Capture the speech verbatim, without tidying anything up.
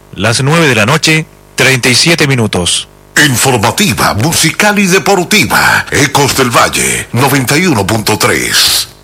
Las nueve de la noche, treinta y siete minutos. Informativa, musical y deportiva. Ecos del Valle, noventa y uno punto tres.